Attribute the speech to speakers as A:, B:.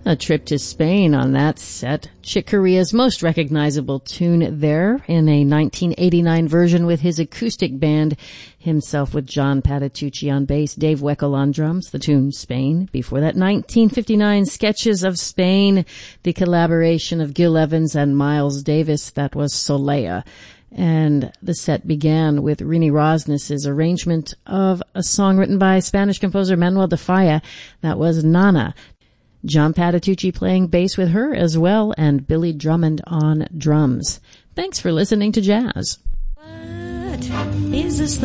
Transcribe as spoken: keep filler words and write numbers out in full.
A: A trip to Spain on that set. Chick Corea's most recognizable tune there in a nineteen eighty-nine version with his acoustic band, himself with John Patitucci on bass, Dave Weckl on drums, the tune Spain. Before that, nineteen fifty-nine Sketches of Spain, the collaboration of Gil Evans and Miles Davis, that was Solea. And the set began with Rini Rosnes' arrangement of a song written by Spanish composer Manuel de Falla, that was Nana. John Patitucci playing bass with her as well, and Billy Drummond on drums. Thanks for listening to Jazz.
B: What is this